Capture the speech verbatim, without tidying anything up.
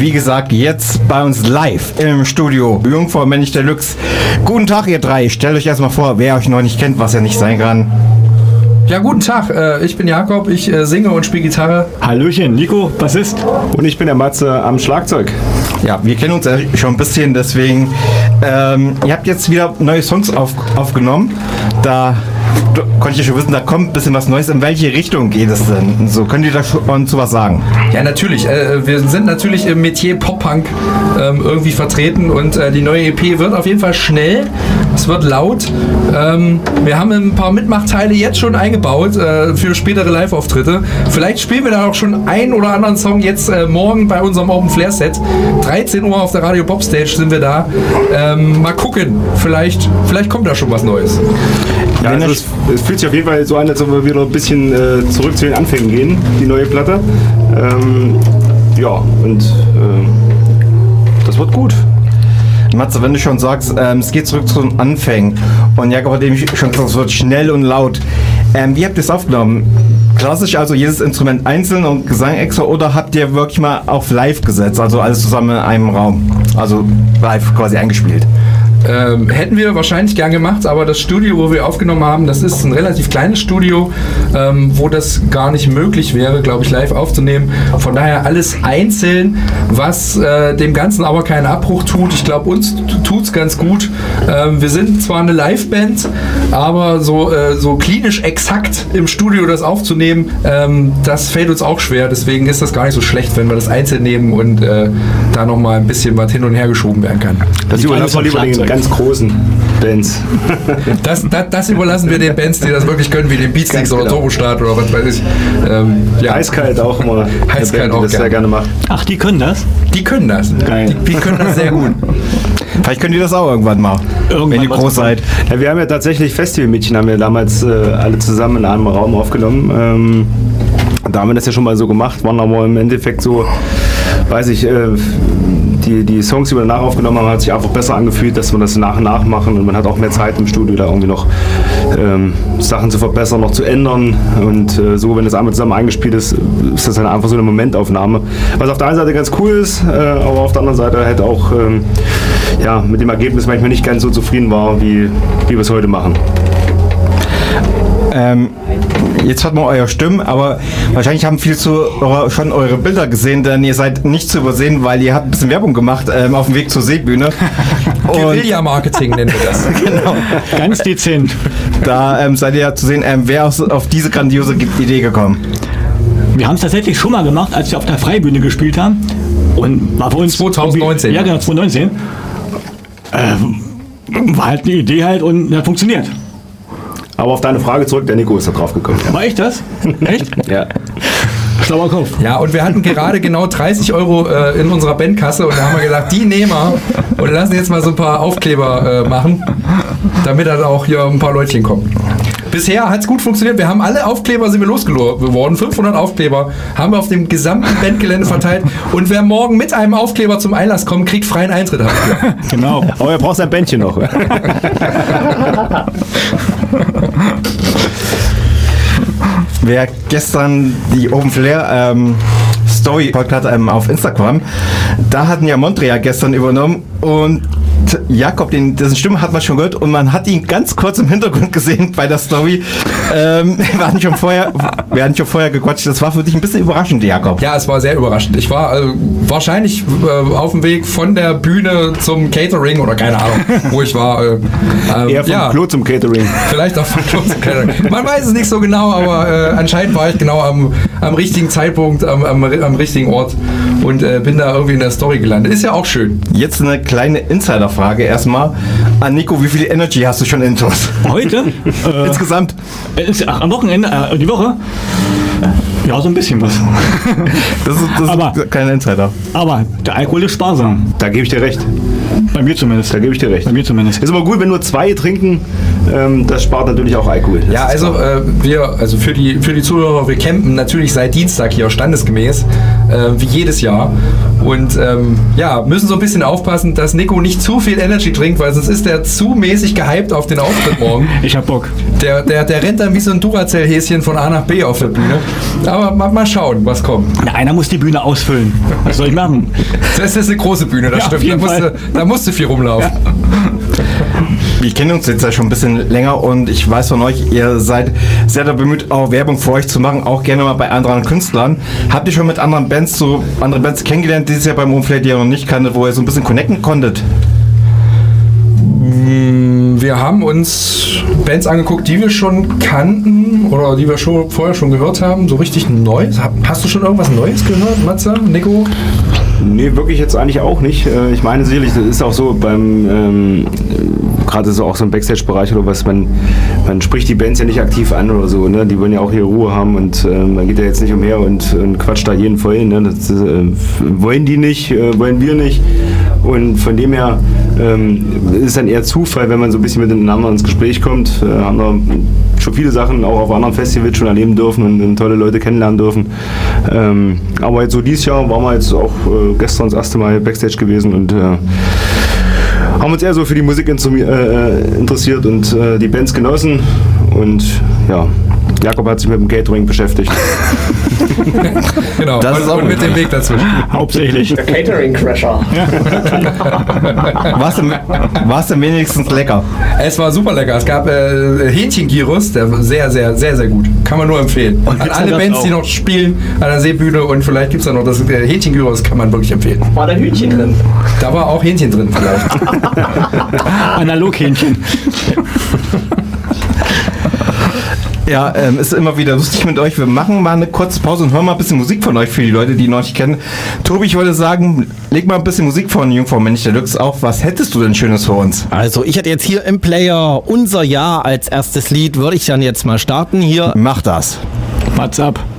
wie gesagt, jetzt bei uns live im Studio. Jungfrau Männlich Deluxe. Guten Tag, ihr drei. Stellt euch erstmal vor, wer euch noch nicht kennt, was ja nicht sein kann. Ja, guten Tag. Äh, ich bin Jakob. Ich äh, singe und spiele Gitarre. Hallöchen, Nico, Bassist. Und ich bin der Matze am Schlagzeug. Ja, wir kennen uns ja schon ein bisschen, deswegen, ähm, ihr habt jetzt wieder neue Songs auf, aufgenommen. Da konnte ich ja schon wissen, da kommt ein bisschen was Neues. In welche Richtung geht es denn? So, könnt ihr da schon zu was sagen? Ja, natürlich. Äh, wir sind natürlich im Metier Pop-Punk ähm, irgendwie vertreten und äh, die neue E P wird auf jeden Fall schnell. Es wird laut. Ähm, wir haben ein paar Mitmachteile jetzt schon eingebaut äh, für spätere Live-Auftritte. Vielleicht spielen wir da auch schon einen oder anderen Song jetzt äh, morgen bei unserem Open Flair Set. dreizehn Uhr auf der Radio Pop Stage sind wir da. Ähm, mal gucken. Vielleicht, vielleicht kommt da schon was Neues. Ja, also es, es fühlt sich auf jeden Fall so an, als ob wir wieder ein bisschen äh, zurück zu den Anfängen gehen, die neue Platte. Ähm, ja, und äh, das wird gut. Matze, wenn du schon sagst, ähm, es geht zurück zu den Anfängen und Jakob hat eben schon gesagt, es wird schnell und laut. Ähm, wie habt ihr es aufgenommen? Klassisch, also jedes Instrument einzeln und Gesang extra, oder habt ihr wirklich mal auf live gesetzt, also alles zusammen in einem Raum, also live quasi eingespielt? Ähm, hätten wir wahrscheinlich gern gemacht, aber das Studio, wo wir aufgenommen haben, das ist ein relativ kleines Studio, ähm, wo das gar nicht möglich wäre, glaube ich, live aufzunehmen. Von daher alles einzeln, was äh, dem Ganzen aber keinen Abbruch tut. Ich glaube, uns tut es ganz gut. Ähm, wir sind zwar eine Liveband, aber so, äh, so klinisch exakt im Studio das aufzunehmen, ähm, das fällt uns auch schwer. Deswegen ist das gar nicht so schlecht, wenn wir das einzeln nehmen und äh, da nochmal ein bisschen was hin und her geschoben werden kann. Das überlassen wir lieber den ganz großen Bands. Das, das, das überlassen wir den Bands, die das wirklich können, wie den Beatsticks genau. Oder Turbostart oder was weiß ich. Ähm, ja. Eiskalt auch immer. Eiskalt Band, auch die das gerne. sehr gerne macht. Ach, die können das? Die können das. Geil. Die, die können das sehr gut. Vielleicht könnt ihr das auch irgendwann mal, irgendwann wenn ihr groß seid. Ja, wir haben ja tatsächlich Festivalmädchen, haben wir damals äh, alle zusammen in einem Raum aufgenommen. Ähm, da haben wir das ja schon mal so gemacht, waren aber im Endeffekt so, weiß ich, äh, die, die Songs, die wir danach aufgenommen haben, hat sich einfach besser angefühlt, dass wir das nach und nach machen und man hat auch mehr Zeit im Studio, da irgendwie noch ähm, Sachen zu verbessern, noch zu ändern und äh, so, wenn das einmal zusammen eingespielt ist, ist das dann einfach so eine Momentaufnahme. Was auf der einen Seite ganz cool ist, äh, aber auf der anderen Seite halt auch ähm, ja, mit dem Ergebnis manchmal nicht ganz so zufrieden war, wie, wie wir es heute machen. Ähm, jetzt hat man eure Stimmen, aber wahrscheinlich haben viele Zuhörer schon eure Bilder gesehen, denn ihr seid nicht zu übersehen, weil ihr habt ein bisschen Werbung gemacht ähm, auf dem Weg zur Seebühne. Guerilla-Marketing nennen wir das. Genau. Ganz dezent. Da ähm, seid ihr ja zu sehen, ähm, wer aus, auf diese grandiose Idee gekommen? Wir haben es tatsächlich schon mal gemacht, als wir auf der Freibühne gespielt haben. Und war für uns zwanzig neunzehn. Ja, genau, zwanzig neunzehn. Äh, war halt eine Idee halt und hat funktioniert. Aber auf deine Frage zurück, der Nico ist da drauf gekommen. War ich das? Echt? Ja. Schlauer Kopf. Ja, und wir hatten gerade genau dreißig Euro äh, in unserer Bandkasse und da haben wir gesagt, die nehmen wir und lassen jetzt mal so ein paar Aufkleber äh, machen, damit dann auch hier ein paar Leutchen kommen. Bisher hat es gut funktioniert. Wir haben alle Aufkleber, sind wir losgeworden. fünfhundert Aufkleber haben wir auf dem gesamten Bandgelände verteilt. Und wer morgen mit einem Aufkleber zum Einlass kommt, kriegt freien Eintritt. Genau. Aber er braucht sein Bändchen noch. Wer gestern die Open Flair ähm, Story folgt hat ähm, auf Instagram, da hatten ja Montreal gestern übernommen und Jakob, den, dessen Stimme hat man schon gehört und man hat ihn ganz kurz im Hintergrund gesehen bei der Story. Ähm, wir, hatten schon vorher, wir hatten schon vorher gequatscht. Das war für dich ein bisschen überraschend, Jakob. Ja, es war sehr überraschend. Ich war äh, wahrscheinlich äh, auf dem Weg von der Bühne zum Catering oder keine Ahnung, wo ich war. Äh, äh, Eher vom ja, Klo zum Catering. Vielleicht auch vom Klo zum Catering. Man weiß es nicht so genau, aber äh, anscheinend war ich genau am, am richtigen Zeitpunkt, am, am, am richtigen Ort und äh, bin da irgendwie in der Story gelandet. Ist ja auch schön. Jetzt eine kleine Insider-Frage erstmal an Nico. Wie viel Energy hast du schon intus? Heute? äh, Insgesamt? Ach, am Wochenende, äh, die Woche? Ja, so ein bisschen was. Das ist, das aber, ist kein Insider. Aber der Alkohol ist sparsam. Da gebe ich dir recht. Bei mir zumindest. Da gebe ich dir recht. Bei mir zumindest. Ist aber gut, wenn nur zwei trinken, ähm, das spart natürlich auch Alkohol. Das ja, also äh, wir, also für die, für die Zuhörer, wir campen natürlich seit Dienstag hier standesgemäß. äh, wie jedes Jahr. Und ähm, ja, müssen so ein bisschen aufpassen, dass Nico nicht zu viel Energy trinkt, weil sonst ist der zu mäßig gehypt auf den Auftritt morgen. Ich hab Bock. Der, der, der rennt dann wie so ein Duracell-Häschen von A nach B auf der Bühne. Aber mal, mal schauen, was kommt. Na, einer muss die Bühne ausfüllen. Was soll ich machen? Das ist eine große Bühne, das Ja, stimmt. auf jeden Da musst, Fall. du, da musst du viel rumlaufen. Ja. Wir kennen uns jetzt ja schon ein bisschen länger und ich weiß von euch, ihr seid sehr da bemüht, auch Werbung für euch zu machen, auch gerne mal bei anderen Künstlern. Habt ihr schon mit anderen Bands so andere Bands kennengelernt, dieses Jahr beim Umfeld, die ihr noch nicht kanntet, wo ihr so ein bisschen connecten konntet? Wir haben uns Bands angeguckt, die wir schon kannten oder die wir schon vorher schon gehört haben. So richtig Neues. Hast du schon irgendwas Neues gehört, Matze, Nico? Nee, wirklich jetzt eigentlich auch nicht. Äh, Ich meine sicherlich, das ist auch so beim, ähm, gerade so auch so im Backstage-Bereich oder was, man, man spricht die Bands ja nicht aktiv an oder so, ne? Die wollen ja auch hier Ruhe haben und äh, man geht ja jetzt nicht umher und, und quatscht da jeden voll, ne? Das äh, wollen die nicht, äh, wollen wir nicht und von dem her ähm, ist es dann eher Zufall, wenn man so ein bisschen miteinander ins Gespräch kommt. Äh, haben wir schon viele Sachen auch auf anderen Festivals schon erleben dürfen und, und tolle Leute kennenlernen dürfen. Ähm, aber jetzt so dieses Jahr waren wir jetzt auch äh, gestern das erste Mal Backstage gewesen und äh, haben uns eher so für die Musik äh, interessiert und äh, die Bands genossen und ja, Jakob hat sich mit dem Catering beschäftigt. Genau, Das und, ist auch und mit dem Weg dazwischen. Hauptsächlich. Der Catering-Crasher. War es denn, war's denn wenigstens lecker? Es war super lecker. Es gab äh, Hähnchen-Gyros, der war sehr, sehr, sehr, sehr gut. Kann man nur empfehlen. Und an gibt's alle da das Bands, die auch? noch spielen an der Seebühne und vielleicht gibt es da noch das äh, Hähnchen-Gyros, kann man wirklich empfehlen. War da Hühnchen drin? Da war auch Hähnchen drin vielleicht. Analoghähnchen. Ja, ähm, ist immer wieder lustig mit euch. Wir machen mal eine kurze Pause und hören mal ein bisschen Musik von euch für die Leute, die noch nicht kennen. Tobi, ich wollte sagen, leg mal ein bisschen Musik von Jungfrau Männlich Deluxe auf. Was hättest du denn Schönes für uns? Also ich hätte jetzt hier im Player Unser Jahr als erstes Lied, würde ich dann jetzt mal starten hier. Mach das. What's up?